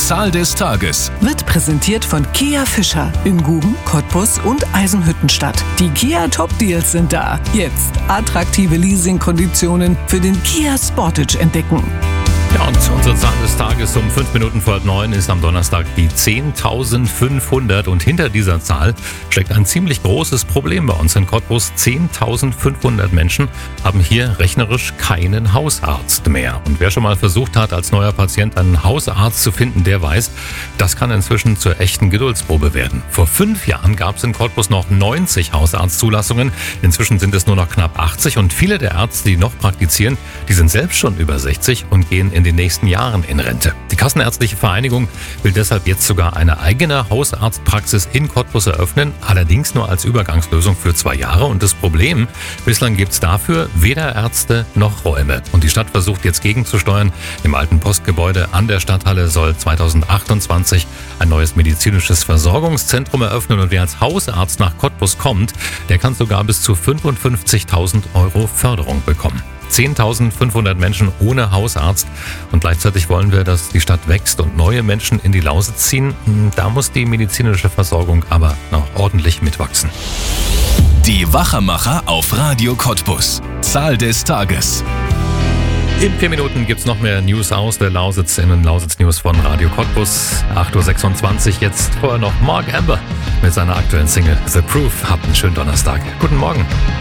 Zahl des Tages wird präsentiert von Kia Fischer in Guben, Cottbus und Eisenhüttenstadt. Die Kia Top Deals sind da. Jetzt attraktive Leasingkonditionen für den Kia Sportage entdecken. Ja, und unsere Zahl des Tages um 5 Minuten vor 9 ist am Donnerstag die 10.500. Und hinter dieser Zahl steckt ein ziemlich großes Problem bei uns in Cottbus. 10.500 Menschen haben hier rechnerisch keinen Hausarzt mehr. Und wer schon mal versucht hat, als neuer Patient einen Hausarzt zu finden, der weiß, das kann inzwischen zur echten Geduldsprobe werden. Vor 5 Jahren gab es in Cottbus noch 90 Hausarztzulassungen. Inzwischen sind es nur noch knapp 80. Und viele der Ärzte, die noch praktizieren, die sind selbst schon über 60 und gehen in den nächsten Jahren in Rente. Die Kassenärztliche Vereinigung will deshalb jetzt sogar eine eigene Hausarztpraxis in Cottbus eröffnen, allerdings nur als Übergangslösung für 2 Jahre. Und das Problem, bislang gibt es dafür weder Ärzte noch Räume. Und die Stadt versucht jetzt gegenzusteuern. Im alten Postgebäude an der Stadthalle soll 2028 ein neues medizinisches Versorgungszentrum eröffnen. Und wer als Hausarzt nach Cottbus kommt, der kann sogar bis zu 55.000 € Förderung bekommen. 10.500 Menschen ohne Hausarzt und gleichzeitig wollen wir, dass die Stadt wächst und neue Menschen in die Lausitz ziehen. Da muss die medizinische Versorgung aber noch ordentlich mitwachsen. Die Wachermacher auf Radio Cottbus. Zahl des Tages. In 4 Minuten gibt's noch mehr News aus der Lausitz in den Lausitz News von Radio Cottbus. 8.26 Uhr, jetzt vorher noch Mark Amber mit seiner aktuellen Single The Proof. Habt einen schönen Donnerstag. Guten Morgen.